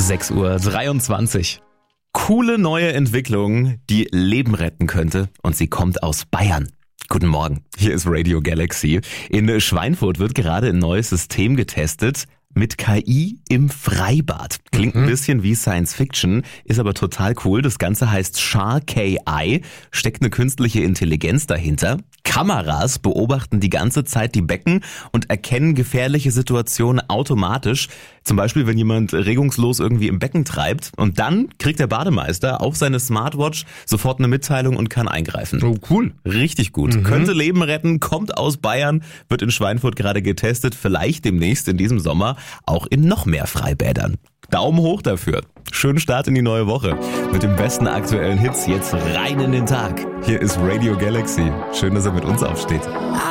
6:23 Uhr. Coole neue Entwicklung, die Leben retten könnte, und sie kommt aus Bayern. Guten Morgen, hier ist Radio Galaxy. In Schweinfurt wird gerade ein neues System getestet mit KI im Freibad. Klingt ein bisschen wie Science Fiction, ist aber total cool. Das Ganze heißt Shark AI, steckt eine künstliche Intelligenz dahinter. Kameras beobachten die ganze Zeit die Becken und erkennen gefährliche Situationen automatisch. Zum Beispiel, wenn jemand regungslos irgendwie im Becken treibt, und dann kriegt der Bademeister auf seine Smartwatch sofort eine Mitteilung und kann eingreifen. Oh, cool. Richtig gut. Könnte Leben retten, kommt aus Bayern, wird in Schweinfurt gerade getestet, vielleicht demnächst in diesem Sommer auch in noch mehr Freibädern. Daumen hoch dafür. Schönen Start in die neue Woche. Mit den besten aktuellen Hits jetzt rein in den Tag. Hier ist Radio Galaxy. Schön, dass ihr mit uns aufsteht.